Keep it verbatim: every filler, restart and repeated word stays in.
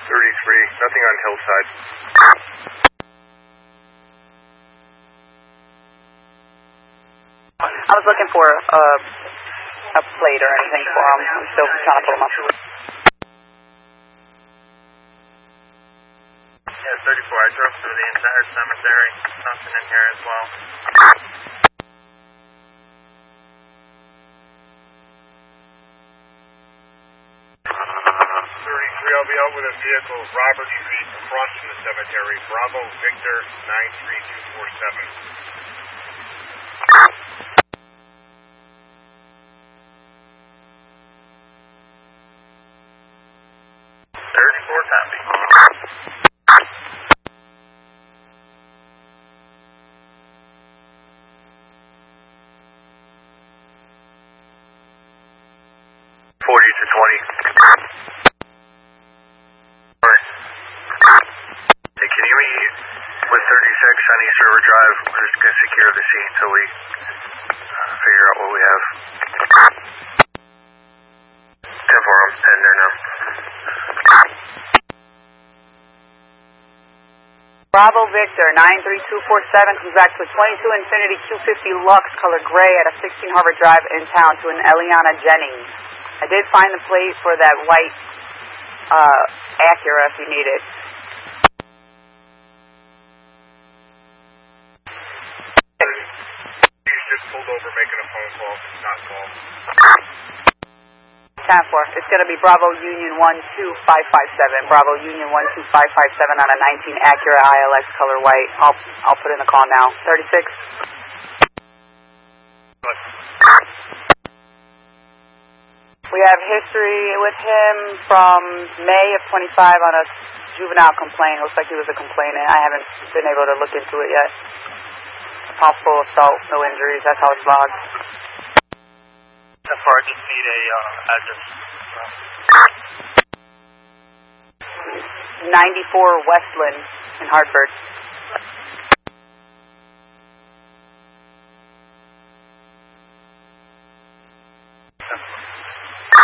thirty-three, nothing on Hillside. I was looking for a, a plate or anything for him. I'm still trying to pull him up. Yeah, thirty-four, I drove through the entire cemetery. Nothing in here as well. thirty-three, I'll be out with a vehicle, Robert Street, across from the cemetery. Bravo Victor nine three two four seven. thirty-four, copy. forty to twenty. Alright. Hey, can you meet with thirty-six on East River Drive? We're just going to secure the scene until we uh, figure out what we have. ten four, I'm heading there now. Bravo Victor nine three two four seven comes back to a twenty-two Infiniti Q fifty Lux color gray at a sixteen Harvard Drive in town to an Eliana Jennings. I did find the plate for that white uh, Acura if you need it. He's just pulled over making a phone call, not call. ten four. It's going to be Bravo Union one two five five seven. Bravo Union one two five five seven on a nineteen Acura I L X color white. I'll, I'll put in the call now. thirty-six. Good. We have history with him from May of twenty-five on a juvenile complaint. Looks like he was a complainant. I haven't been able to look into it yet. Possible assault, no injuries. That's how it's logged. That far, I just need a uh, address. ninety-four Westland in Hartford.